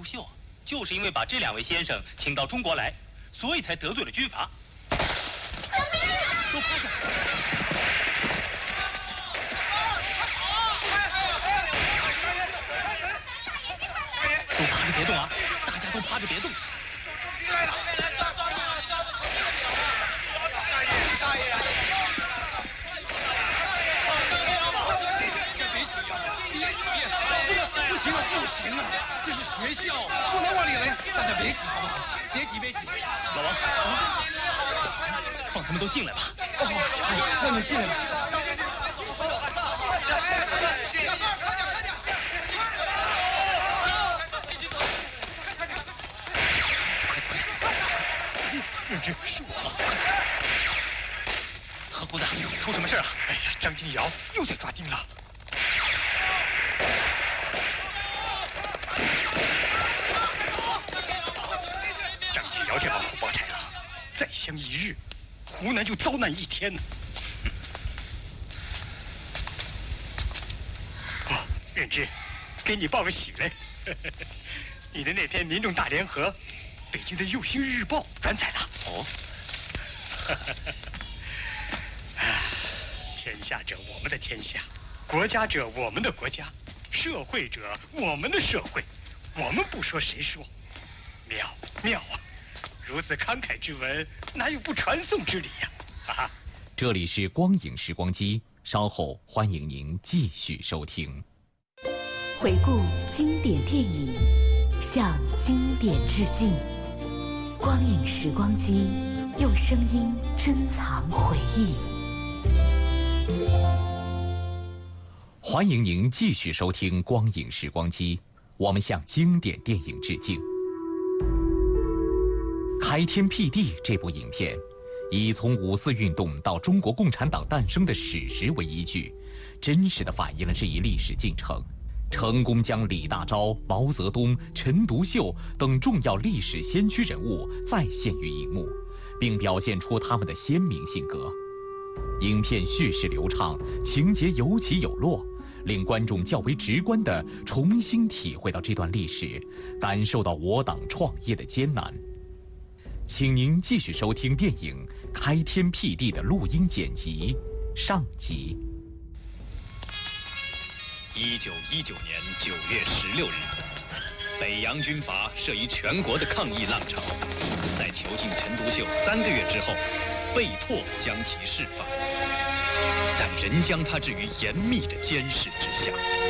秀啊，就是因为把这2位先生请到中国来，所以才得罪了军阀。都趴下！都趴着别动啊！大家都趴着别动。 兵来了！大爷！这别挤啊！别挤！不行啊！这是学校，不能往里来。大家别挤好不好？别挤！ 老王，放他们都进来吧。 哦，让你们进来吧。 任之，是我。 何胡子，出什么事了？ 哎呀，张金尧又在抓丁了。张金尧这帮虎豹豺狼，再相一日，湖南就遭难1天呢。哦，任之，给你报个喜嘞！你的那篇《民众大联合》，北京的《右星日报》转载了。 哦。 天下者我们的天下，国家者我们的国家，社会者我们的社会，我们不说谁说？妙啊！如此慷慨之文，哪有不传颂之理呀？啊！ 这里是光影时光机，稍后欢迎您继续收听。 回顾经典电影，向经典致敬。光影时光机，用声音珍藏回忆。 欢迎您继续收听光影时光机，我们向经典电影致敬。开天辟地这部影片，以从5·4运动到中国共产党诞生的史实为依据，真实地反映了这一历史进程，成功将李大钊、毛泽东、陈独秀等重要历史先驱人物再现于荧幕，并表现出他们的鲜明性格。影片叙事流畅，情节有起有落，令观众较为直观地重新体会到这段历史，感受到我党创业的艰难。请您继续收听电影《开天辟地》的录音剪辑上集。 1919年9月16日，北洋军阀慑于全国的抗议浪潮，在囚禁陈独秀3个月之后，被迫将其释放，但仍将他置于严密的监视之下。